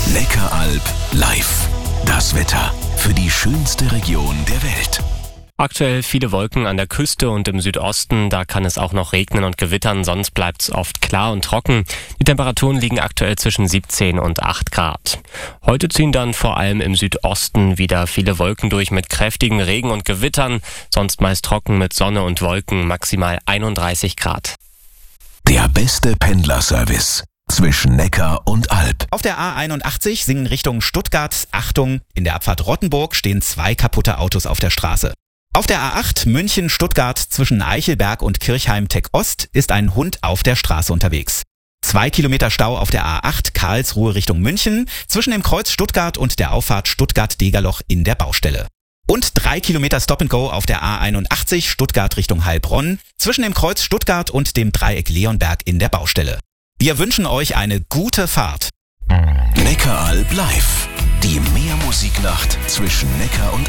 Neckaralb live. Das Wetter für die schönste Region der Welt. Aktuell viele Wolken an der Küste und im Südosten, da kann es auch noch regnen und gewittern, sonst bleibt es oft klar und trocken. Die Temperaturen liegen aktuell zwischen 17 und 8 Grad. Heute ziehen dann vor allem im Südosten wieder viele Wolken durch mit kräftigen Regen und Gewittern, sonst meist trocken mit Sonne und Wolken, maximal 31 Grad. Der beste Pendlerservice zwischen Neckar und Alb. Auf der A81 Singen Richtung Stuttgart. Achtung, in der Abfahrt Rottenburg stehen 2 kaputte Autos auf der Straße. Auf der A8 München-Stuttgart zwischen Eichelberg und Kirchheim-Teck-Ost ist ein Hund auf der Straße unterwegs. 2 Kilometer Stau auf der A8 Karlsruhe Richtung München zwischen dem Kreuz Stuttgart und der Auffahrt Stuttgart-Degerloch in der Baustelle. Und 3 Kilometer Stop-and-Go auf der A81 Stuttgart Richtung Heilbronn zwischen dem Kreuz Stuttgart und dem Dreieck Leonberg in der Baustelle. Wir wünschen euch eine gute Fahrt. Neckaralb live. Die Meermusiknacht zwischen Neckar und